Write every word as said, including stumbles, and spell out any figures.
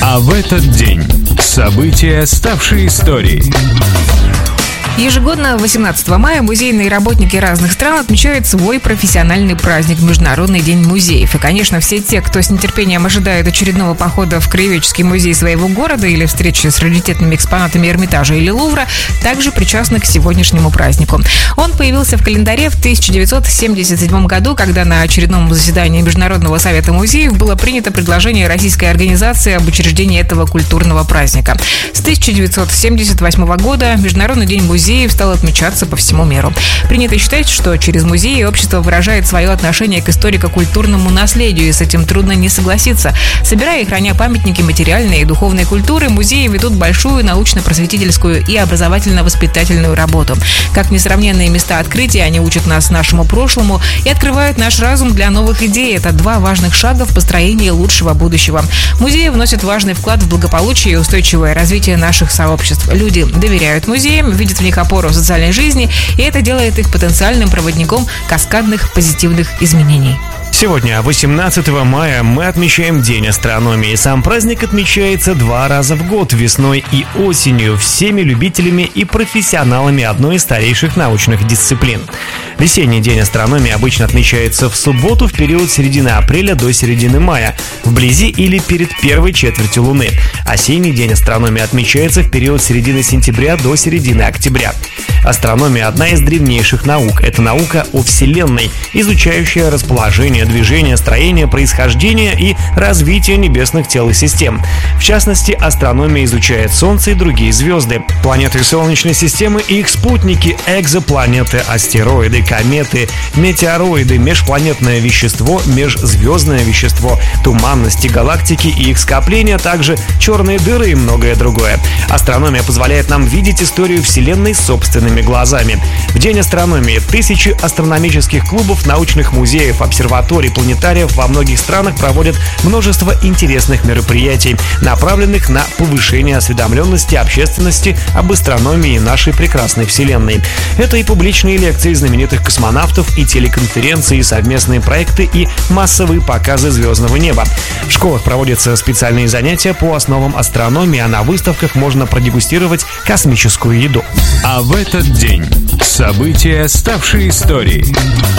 А в этот день события, ставшие историей. Ежегодно восемнадцатого мая музейные работники разных стран отмечают свой профессиональный праздник – Международный день музеев. И, конечно, все те, кто с нетерпением ожидает очередного похода в краеведческий музей своего города или встречи с раритетными экспонатами Эрмитажа или Лувра, также причастны к сегодняшнему празднику. Он появился в календаре в тысяча девятьсот семьдесят седьмом году, когда на очередном заседании Международного совета музеев было принято предложение российской организации об учреждении этого культурного праздника. С тысяча девятьсот семьдесят восьмого года Международный день музеев стал отмечаться по всему миру. Принято считать, что через музеи общество выражает свое отношение к историко-культурному наследию, и с этим трудно не согласиться. Собирая и храня памятники материальной и духовной культуры, музеи ведут большую научно-просветительскую и образовательно-воспитательную работу. Как несравненные места открытия, они учат нас нашему прошлому и открывают наш разум для новых идей. Это два важных шага в построении лучшего будущего. Музеи вносят важный вклад в благополучие и устойчивое развитие наших сообществ. Люди доверяют музеям, видят в них опору в социальной жизни, и это делает их потенциальным проводником каскадных позитивных изменений. Сегодня, восемнадцатого мая, мы отмечаем День астрономии. Сам праздник отмечается два раза в год, весной и осенью, всеми любителями и профессионалами одной из старейших научных дисциплин. Весенний День астрономии обычно отмечается в субботу в период середины апреля до середины мая, вблизи или перед первой четвертью Луны. Осенний День астрономии отмечается в период середины сентября до середины октября. Астрономия – одна из древнейших наук. Это наука о Вселенной, изучающая расположение, движение, строение, происхождение и развитие небесных тел и систем. В частности, астрономия изучает Солнце и другие звезды, планеты Солнечной системы и их спутники, экзопланеты, астероиды, кометы, метеороиды, межпланетное вещество, межзвездное вещество, туманности, галактики и их скопления, также черные дыры и многое другое. Астрономия позволяет нам видеть историю Вселенной собственными глазами. В День астрономии тысячи астрономических клубов, научных музеев, обсерваторий, планетариев во многих странах проводят множество интересных мероприятий, направленных на повышение осведомленности общественности об астрономии нашей прекрасной Вселенной. Это и публичные лекции знаменитых космонавтов, и телеконференции, и совместные проекты, и массовые показы звездного неба. В школах проводятся специальные занятия по основам астрономии, а на выставках можно продегустировать космическую еду. А в этот день события, ставшие историей.